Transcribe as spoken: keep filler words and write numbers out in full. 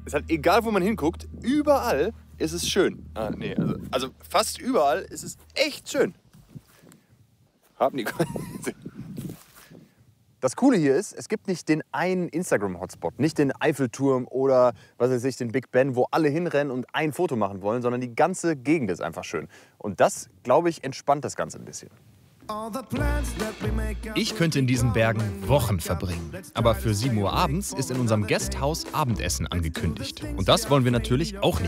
Es hat, egal wo man hinguckt, überall ist es schön. Ah, nee, also, also fast überall ist es echt schön. Hab Nicole. Das Coole hier ist, es gibt nicht den einen Instagram-Hotspot, nicht den Eiffelturm oder was weiß ich, den Big Ben, wo alle hinrennen und ein Foto machen wollen, sondern die ganze Gegend ist einfach schön. Und das, glaube ich, entspannt das Ganze ein bisschen. Ich könnte in diesen Bergen Wochen verbringen. Aber für sieben Uhr abends ist in unserem Guesthouse Abendessen angekündigt. Und das wollen wir natürlich auch nicht